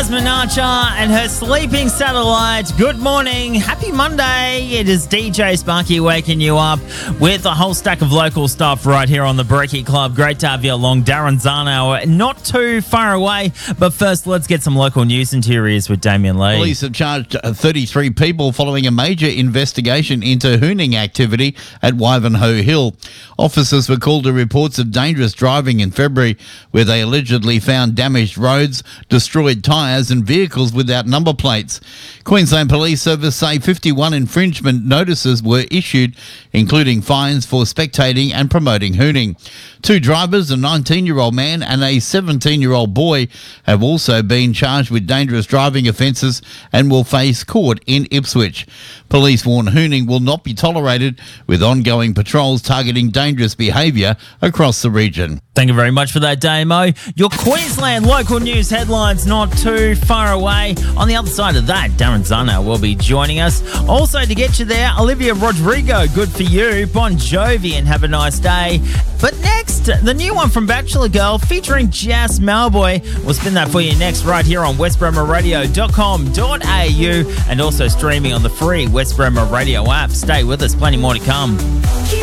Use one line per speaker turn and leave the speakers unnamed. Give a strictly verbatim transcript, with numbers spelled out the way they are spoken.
Jasmine Archer and her sleeping satellite. Good morning. Happy Monday. It is D J Sparky waking you up with a whole stack of local stuff right here on the Brekkie Club. Great to have you along. Darren Zarnow, not too far away. But first, let's get some local news into your ears with Damien Lee.
Police have charged thirty-three people following a major investigation into hooning activity at Wivenhoe Hill. Officers were called to reports of dangerous driving in February, where they allegedly found damaged roads, destroyed tyres and vehicles without number plates. Queensland Police Service say fifty-one infringement notices were issued, including fines for spectating and promoting hooning. Two drivers, a nineteen-year-old man and a seventeen-year-old boy, have also been charged with dangerous driving offences and will face court in Ipswich. Police warn hooning will not be tolerated, with ongoing patrols targeting dangerous behaviour across the region.
Thank you very much for that, Damo. Your Queensland local news headlines not too far away. On the other side of that, Darren Zarnow will be joining us. Also, to get you there, Olivia Rodrigo, good for you. Bon Jovi, and have a nice day. But next, the new one from Bachelor Girl featuring Jas Malboy. We'll spin that for you next right here on west bremer radio dot com dot a u and also streaming on the free West Bremer Radio app. Stay with us, plenty more to come.